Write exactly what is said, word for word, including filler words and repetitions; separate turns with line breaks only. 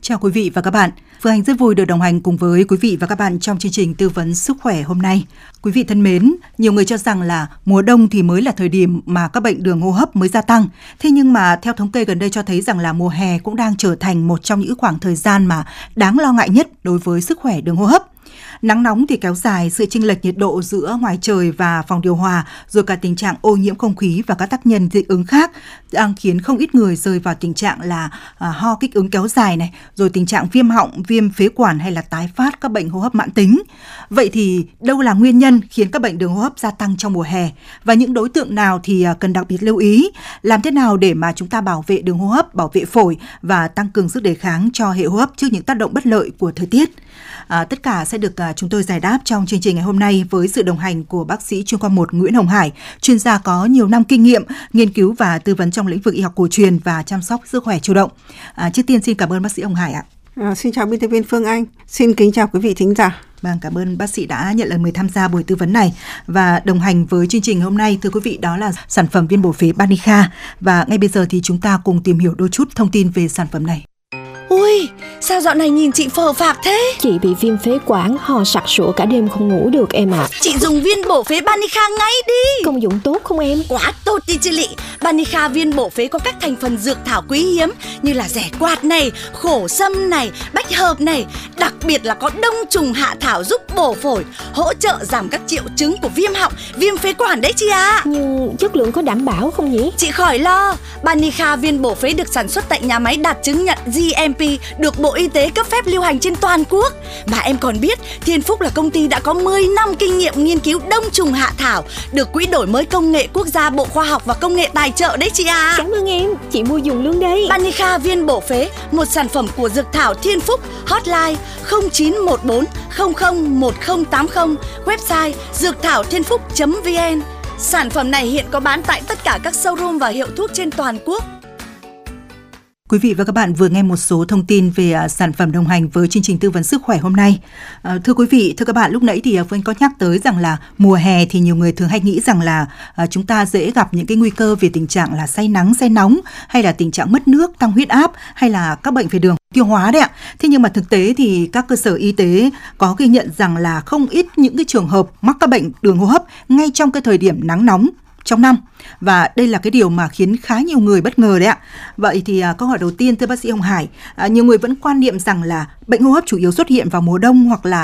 Chào quý vị và các bạn. Phương Anh rất vui được đồng hành cùng với quý vị và các bạn trong chương trình tư vấn sức khỏe hôm nay. Quý vị thân mến, nhiều người cho rằng là mùa đông thì mới là thời điểm mà các bệnh đường hô hấp mới gia tăng. Thế nhưng mà theo thống kê gần đây cho thấy rằng là mùa hè cũng đang trở thành một trong những khoảng thời gian mà đáng lo ngại nhất đối với sức khỏe đường hô hấp. Nắng nóng thì kéo dài, sự chênh lệch nhiệt độ giữa ngoài trời và phòng điều hòa, rồi cả tình trạng ô nhiễm không khí và các tác nhân dị ứng khác đang khiến không ít người rơi vào tình trạng là à, ho kích ứng kéo dài này, rồi tình trạng viêm họng, viêm phế quản hay là tái phát các bệnh hô hấp mãn tính. Vậy thì đâu là nguyên nhân khiến các bệnh đường hô hấp gia tăng trong mùa hè và những đối tượng nào thì cần đặc biệt lưu ý? Làm thế nào để mà chúng ta bảo vệ đường hô hấp, bảo vệ phổi và tăng cường sức đề kháng cho hệ hô hấp trước những tác động bất lợi của thời tiết? À, tất cả sẽ được à, chúng tôi giải đáp trong chương trình ngày hôm nay với sự đồng hành của bác sĩ chuyên khoa một Nguyễn Hồng Hải, chuyên gia có nhiều năm kinh nghiệm nghiên cứu và tư vấn trong lĩnh vực y học cổ truyền và chăm sóc sức khỏe chủ động. À, trước tiên xin cảm ơn bác sĩ Hồng Hải ạ.
À, xin chào biên tập viên Phương Anh, xin kính chào quý vị thính giả.
Vâng, cảm ơn bác sĩ đã nhận lời mời tham gia buổi tư vấn này và đồng hành với chương trình hôm nay. Thưa quý vị, đó là sản phẩm viên bổ phế Banica và ngay bây giờ thì chúng ta cùng tìm hiểu đôi chút thông tin về sản phẩm này.
Ui, sao dạo này nhìn chị phờ phạc thế?
Chị bị viêm phế quản, ho sặc sụa cả đêm không ngủ được em ạ. À.
Chị dùng viên bổ phế Banica ngay đi.
Công dụng tốt không em?
Quá tốt đi chị Lị. Banica viên bổ phế có các thành phần dược thảo quý hiếm như là rẻ quạt này, khổ sâm này, bách hợp này. Đặc biệt là có đông trùng hạ thảo giúp bổ phổi, hỗ trợ giảm các triệu chứng của viêm họng, viêm phế quản đấy chị ạ. À.
Nhưng chất lượng có đảm bảo không nhỉ?
Chị khỏi lo. Banica viên bổ phế được sản xuất tại nhà máy đạt chứng nhận G M P, được Bộ Y tế cấp phép lưu hành trên toàn quốc. Mà em còn biết, Thiên Phúc là công ty đã có mười năm kinh nghiệm nghiên cứu đông trùng hạ thảo, được Quỹ đổi mới công nghệ quốc gia Bộ Khoa học và Công nghệ tài trợ đấy chị à.
Cảm ơn em, chị mua dùng luôn đây.
Banica viên bổ phế, một sản phẩm của dược thảo Thiên Phúc. Hotline không chín một bốn không không một không tám không, website dược thảo thiên phúc chấm vn. Sản phẩm này hiện có bán tại tất cả các showroom và hiệu thuốc trên toàn quốc.
Quý vị và các bạn vừa nghe một số thông tin về uh, sản phẩm đồng hành với chương trình tư vấn sức khỏe hôm nay. Uh, thưa quý vị, thưa các bạn, lúc nãy thì uh, Phương có nhắc tới rằng là mùa hè thì nhiều người thường hay nghĩ rằng là uh, chúng ta dễ gặp những cái nguy cơ về tình trạng là say nắng, say nóng hay là tình trạng mất nước, tăng huyết áp hay là các bệnh về đường tiêu hóa đấy ạ. Thế nhưng mà thực tế thì các cơ sở y tế có ghi nhận rằng là không ít những cái trường hợp mắc các bệnh đường hô hấp ngay trong cái thời điểm nắng nóng trong năm. Và đây là cái điều mà khiến khá nhiều người bất ngờ đấy ạ. Vậy thì à, câu hỏi đầu tiên thưa bác sĩ Hồng Hải, à, nhiều người vẫn quan niệm rằng là bệnh hô hấp chủ yếu xuất hiện vào mùa đông hoặc là